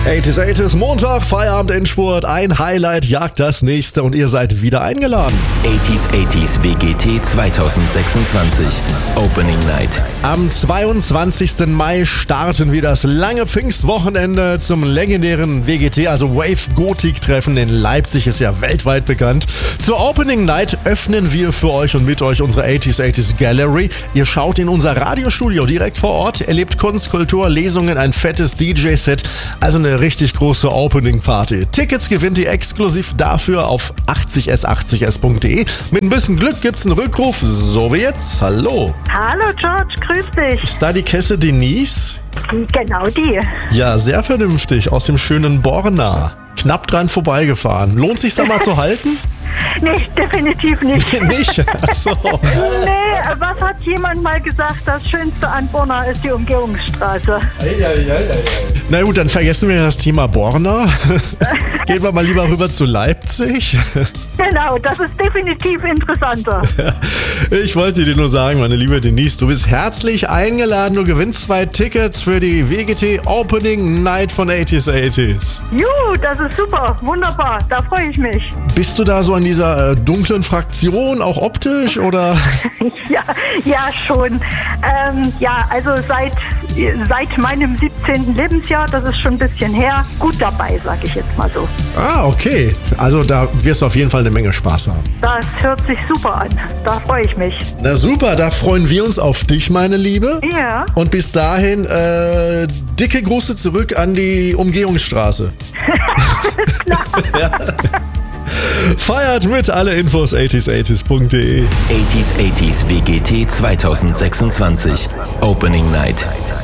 80s, Montag, Feierabend, Endspurt, ein Highlight jagt das nächste und ihr seid wieder eingeladen. 80s WGT 2026 Opening Night. Am 22. Mai starten wir das lange Pfingstwochenende zum legendären WGT, also Wave Gothic Treffen in Leipzig, ist ja weltweit bekannt. Zur Opening Night öffnen wir für euch und mit euch unsere 80s Gallery. Ihr schaut in unser Radiostudio direkt vor Ort, erlebt Kunst, Kultur, Lesungen, ein fettes DJ-Set, also eine richtig große Opening-Party. Tickets gewinnt ihr exklusiv dafür auf 80s80s.de. Mit ein bisschen Glück gibt's einen Rückruf, so wie jetzt. Hallo. Hallo George, grüß dich. Ist da die Kesse Denise? Genau die. Ja, sehr vernünftig, aus dem schönen Borna. Knapp dran vorbeigefahren. Lohnt sich da mal zu halten? Nee, definitiv nicht. Nicht? Achso. Nee, was hat jemand mal gesagt? Das Schönste an Borna ist die Umgehungsstraße. Na gut, dann vergessen wir das Thema Borna. Gehen wir mal lieber rüber zu Leipzig. Genau, das ist definitiv interessanter. Ich wollte dir nur sagen, meine liebe Denise, du bist herzlich eingeladen. Du gewinnst 2 Tickets für die WGT Opening Night von 80s. Juhu, das ist super, wunderbar, da freue ich mich. Bist du da so an dieser dunklen Fraktion, auch optisch, oder? Ja, schon. Also seit meinem 17. Lebensjahr, das ist schon ein bisschen her, gut dabei, sag ich jetzt mal so. Ah, okay. Also da wirst du auf jeden Fall eine Menge Spaß haben. Das hört sich super an, da freue ich mich. Na super, da freuen wir uns auf dich, meine Liebe. Ja. Und bis dahin, dicke Grüße zurück an die Umgehungsstraße. Alles klar. Ja. Feiert mit, alle Infos 80s80s.de. 80s WGT 2026 Opening Night.